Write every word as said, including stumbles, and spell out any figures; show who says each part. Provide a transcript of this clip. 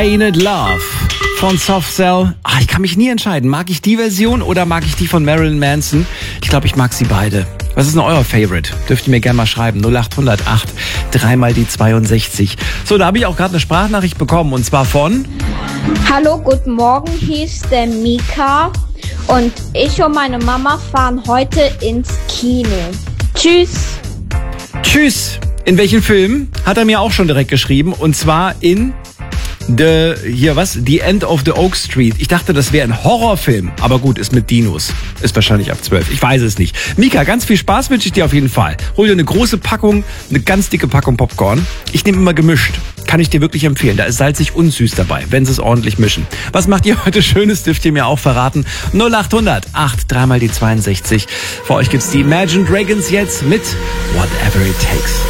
Speaker 1: Painted Love von Soft Cell. Ah, ich kann mich nie entscheiden. Mag ich die Version oder mag ich die von Marilyn Manson? Ich glaube, ich mag sie beide. Was ist denn euer Favorite? Dürft ihr mir gerne mal schreiben. null acht null acht, dreimal die zweiundsechzig. So, da habe ich auch gerade eine Sprachnachricht bekommen und zwar von...
Speaker 2: Hallo, guten Morgen, hier ist der Mika und ich und meine Mama fahren heute ins Kino. Tschüss.
Speaker 1: Tschüss. In welchem Film? Hat er mir auch schon direkt geschrieben und zwar in... The, hier was? The End of the Oak Street. Ich dachte, das wäre ein Horrorfilm. Aber gut, ist mit Dinos. Ist wahrscheinlich ab zwölf. Ich weiß es nicht. Mika, ganz viel Spaß wünsche ich dir auf jeden Fall. Hol dir eine große Packung, eine ganz dicke Packung Popcorn. Ich nehme immer gemischt. Kann ich dir wirklich empfehlen. Da ist salzig und süß dabei, wenn sie es ordentlich mischen. Was macht ihr heute Schönes? Dürft ihr mir auch verraten. null acht null acht, dreimal die zweiundsechzig. Für euch gibt's die Imagine Dragons jetzt mit Whatever It Takes.